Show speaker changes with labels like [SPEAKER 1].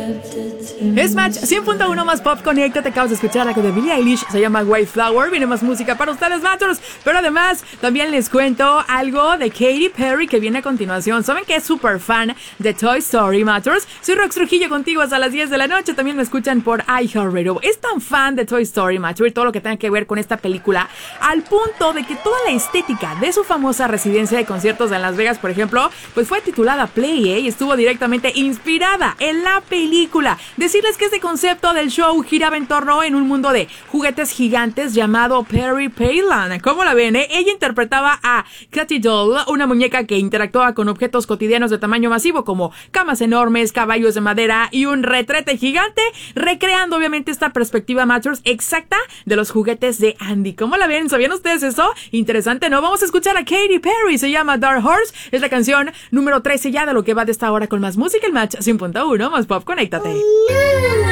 [SPEAKER 1] Es Match 100.1 más pop. Conecta, te acabas de escuchar algo de Billie Eilish, se llama Wayflower. Viene más música para ustedes, Matchers. Pero además, también les cuento algo de Katy Perry que viene a continuación. ¿Saben que es súper fan de Toy Story, Matchers? Soy Rox Trujillo contigo hasta las 10 de la noche. También me escuchan por iHeartRadio. Es tan fan de Toy Story, Matchers, y todo lo que tenga que ver con esta película, al punto de que toda la estética de su famosa residencia de conciertos en Las Vegas, por ejemplo, pues fue titulada Play, y estuvo directamente inspirada en la película. Decirles que este concepto del show giraba en torno en un mundo de juguetes gigantes llamado Perry Payland. ¿Cómo la ven, Ella interpretaba a Katy Doll, una muñeca que interactuaba con objetos cotidianos de tamaño masivo como camas enormes, caballos de madera y un retrete gigante, recreando obviamente esta perspectiva, Matchers, exacta de los juguetes de Andy. ¿Cómo la ven? ¿Sabían ustedes eso? Interesante, ¿no? Vamos a escuchar a Katy Perry, se llama Dark Horse, es la canción número 13 ya de lo que va de esta hora con más música. El Match 100.1 más pop, conéctate.